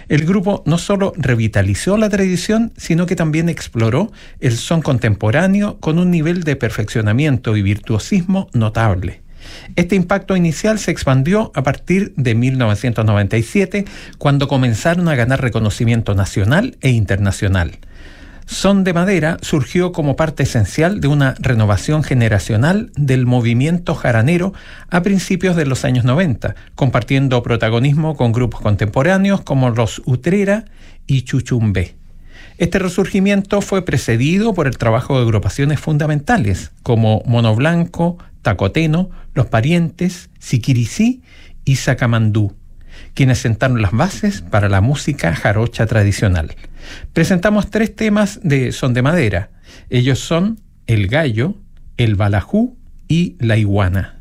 El grupo no solo revitalizó la tradición, sino que también exploró el son contemporáneo con un nivel de perfeccionamiento y virtuosismo notable. Este impacto inicial se expandió a partir de 1997, cuando comenzaron a ganar reconocimiento nacional e internacional. Son de Madera surgió como parte esencial de una renovación generacional del movimiento jaranero a principios de los años 90, compartiendo protagonismo con grupos contemporáneos como los Utrera y Chuchumbé. Este resurgimiento fue precedido por el trabajo de agrupaciones fundamentales como Mono Blanco, Tacoteno, Los Parientes, Siquiricí y Sacamandú, quienes sentaron las bases para la música jarocha tradicional. Presentamos 3 temas de Son de Madera. Ellos son El Gallo, El Balajú y La Iguana.